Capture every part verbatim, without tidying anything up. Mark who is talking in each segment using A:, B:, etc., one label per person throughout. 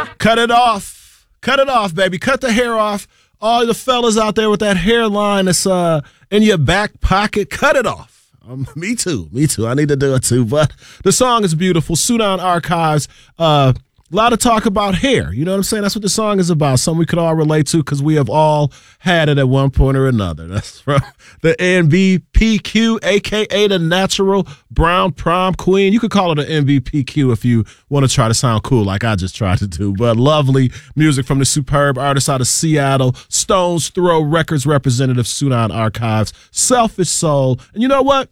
A: Cut it off. Cut it off, baby. Cut the hair off. All the fellas out there with that hairline that's uh, in your back pocket, cut it off. Um, me too. Me too. I need to do it too. But the song is beautiful. Sudan Archives. Uh, a lot of talk about hair. You know what I'm saying? That's what the song is about. Something we could all relate to because we have all had it at one point or another. That's from the N B P Q, a k a the Natural Brown Prom Queen. You could call it an N B P Q if you want to try to sound cool like I just tried to do. But lovely music from the superb artist out of Seattle, Stones Throw Records representative, Sudan Archives, Selfish Soul. And you know what?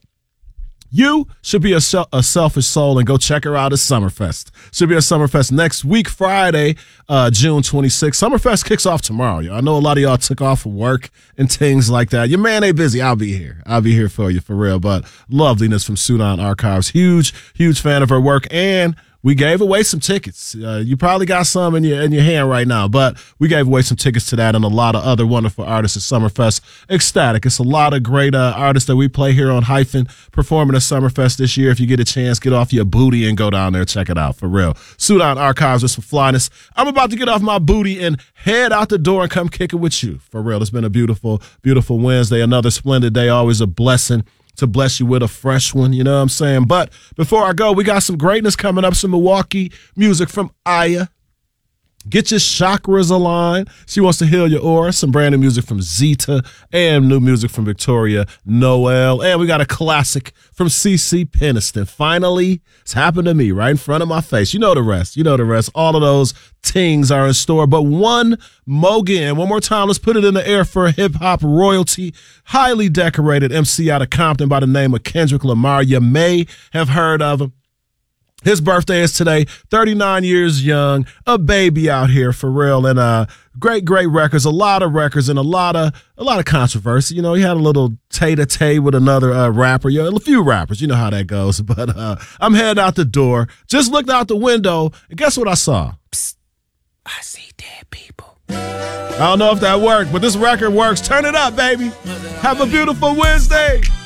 A: You should be a, sel- a selfish soul and go check her out at Summerfest. Should be at Summerfest next week, Friday, uh, June twenty-sixth. Summerfest kicks off tomorrow, y'all. I know a lot of y'all took off from work and things like that. Your man ain't busy. I'll be here. I'll be here for you, for real. But loveliness from Sudan Archives. Huge, huge fan of her work. And we gave away some tickets. Uh, you probably got some in your in your hand right now, but we gave away some tickets to that and a lot of other wonderful artists at Summerfest. Ecstatic. It's a lot of great uh, artists that we play here on Hyphen performing at Summerfest this year. If you get a chance, get off your booty and go down there. Check it out, for real. Sudan Archives with some flyness. I'm about to get off my booty and head out the door and come kick it with you, for real. It's been a beautiful, beautiful Wednesday. Another splendid day. Always a blessing to bless you with a fresh one, you know what I'm saying? But before I go, we got some greatness coming up, some Milwaukee music from Aya. Get your chakras aligned. She wants to heal your aura. Some brand new music from Zeta and new music from Victoria Noel. And we got a classic from C C Peniston. Finally, it's happened to me right in front of my face. You know the rest. You know the rest. All of those tings are in store. But one more again, one more time, let's put it in the air for hip-hop royalty. Highly decorated M C out of Compton by the name of Kendrick Lamar. You may have heard of him. His birthday is today, thirty-nine years young, a baby out here for real, and uh, great, great records, a lot of records, and a lot of a lot of controversy. You know, he had a little tay-to-tay with another uh, rapper, you know, a few rappers. You know how that goes. But uh, I'm heading out the door, just looked out the window, and guess what I saw? Psst, I see dead people. I don't know if that worked, but this record works. Turn it up, baby. Have a beautiful Wednesday.